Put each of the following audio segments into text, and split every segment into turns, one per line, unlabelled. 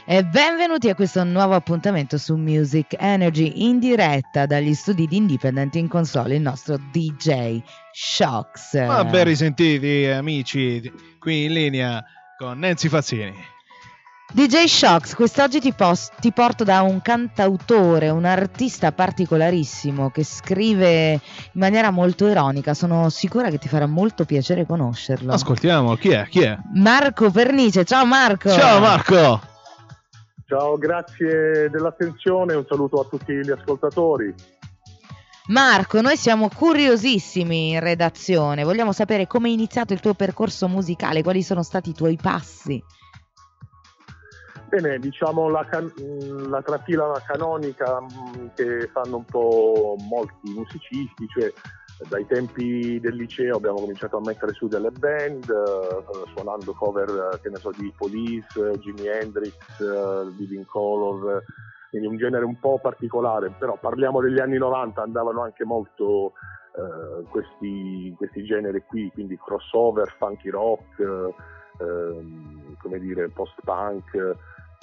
E benvenuti a questo nuovo appuntamento su Music Energy in diretta dagli studi di Independent. In console il nostro DJ Shocks.
Ma ben risentiti amici, qui in linea con Nancy Fazzini.
DJ Shocks, quest'oggi ti porto da un cantautore, un artista particolarissimo che scrive in maniera molto ironica. Sono sicura che ti farà molto piacere conoscerlo.
Ascoltiamo, chi è?
Marco Pernice. Ciao Marco!
Ciao Marco!
Ciao, grazie dell'attenzione, un saluto a tutti gli ascoltatori.
Marco, noi siamo curiosissimi in redazione, vogliamo sapere come è iniziato il tuo percorso musicale, quali sono stati i tuoi passi.
Bene, diciamo la trafila canonica che fanno un po' molti musicisti, cioè dai tempi del liceo abbiamo cominciato a mettere su delle band, suonando cover, che ne so, di Police, Jimi Hendrix, Living Colour, quindi un genere un po' particolare, però parliamo degli anni 90, andavano anche molto questi generi qui, quindi crossover, funky rock, come dire, post-punk.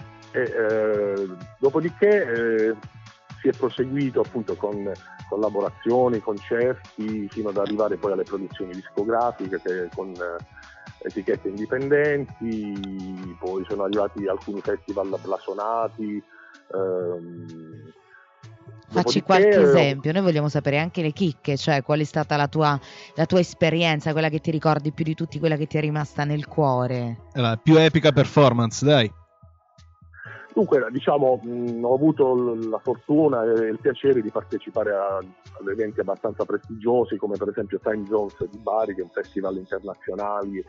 Dopodiché si è proseguito appunto con collaborazioni, concerti, fino ad arrivare poi alle produzioni discografiche con etichette indipendenti, poi sono arrivati alcuni festival blasonati.
Facci qualche esempio, noi vogliamo sapere anche le chicche, cioè qual è stata la tua esperienza, quella che ti ricordi più di tutti, quella che ti è rimasta nel cuore.
La più epica performance, dai.
Dunque, diciamo, ho avuto la fortuna e il piacere di partecipare ad eventi abbastanza prestigiosi, come per esempio Time Zones di Bari, che è un festival internazionale.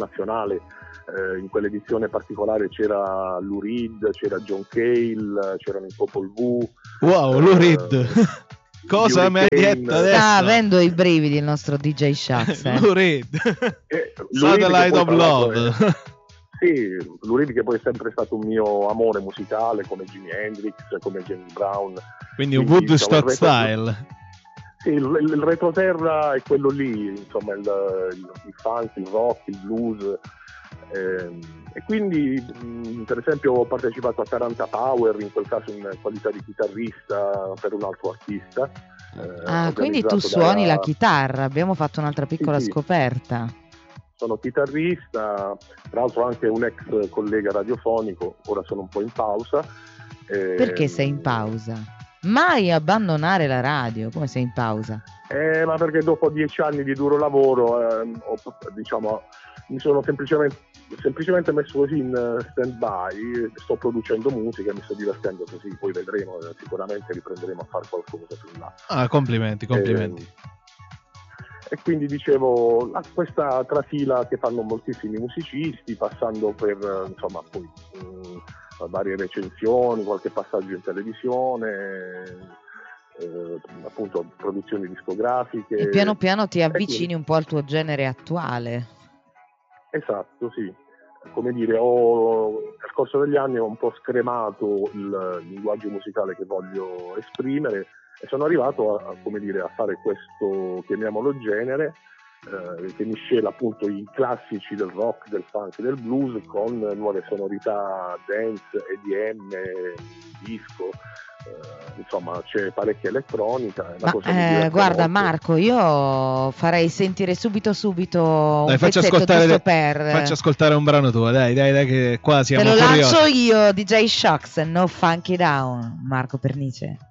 In quell'edizione particolare c'era Lou Reed, c'era John Cale, c'erano i Popol Vuh.
Wow, Lou Reed! Cosa mi hai detto adesso?
Sta avendo i brividi il nostro DJ Shocks.
Lou Reed! Satellite of Love!
Sì, Lou Reed, che poi è sempre stato un mio amore musicale, come Jimi Hendrix, come James Brown.
Quindi un Woodstock style.
Sì, il retroterra è quello lì, insomma, il funk, il rock, il blues. E quindi, per esempio, ho partecipato a Taranta Power, in quel caso in qualità di chitarrista per un altro artista.
Quindi tu suoni la chitarra, abbiamo fatto un'altra piccola scoperta.
Sono chitarrista, tra l'altro anche un ex collega radiofonico, ora sono un po' in pausa.
Perché sei in pausa? Mai abbandonare la radio, come sei in pausa?
Ma perché dopo 10 anni di duro lavoro, mi sono semplicemente messo così in stand-by, sto producendo musica, mi sto divertendo così, poi vedremo, sicuramente riprenderemo a fare qualcosa più in là.
Complimenti.
E quindi dicevo, questa trafila che fanno moltissimi musicisti, passando per insomma poi varie recensioni, qualche passaggio in televisione, appunto produzioni discografiche.
E piano piano ti avvicini un po' al tuo genere attuale.
Esatto, sì. Come dire, nel corso degli anni ho un po' scremato il linguaggio musicale che voglio esprimere, e sono arrivato a fare questo, chiamiamolo, genere, che miscela appunto i classici del rock, del funk, del blues con nuove sonorità dance, EDM, disco, insomma c'è parecchia elettronica.
Guarda molto. Marco, io farei sentire subito
dai, facci ascoltare un brano tuo, dai che qua siamo curiosi.
Te lo lancio io, DJ Shocks, No Funky Down, Marco Pernice.